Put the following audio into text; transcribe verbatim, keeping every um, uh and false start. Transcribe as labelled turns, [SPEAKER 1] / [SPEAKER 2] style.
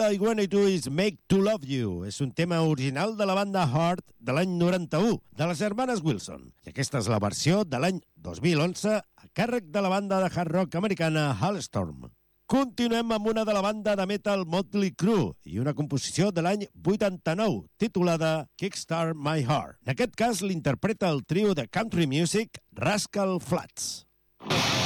[SPEAKER 1] I Wanna Do Is Make to Love You. És un tema original de la banda Heart de l'any noranta-u, de les germanes Wilson. I aquesta és la versió de l'any dos mil onze a càrrec de la banda de hard rock americana Halestorm. Continuem amb una de la banda de metal Motley Crue i una composició de l'any vuitanta-nou titulada Kickstart My Heart. En aquest cas l'interpreta el trio de country music Rascal Flatts.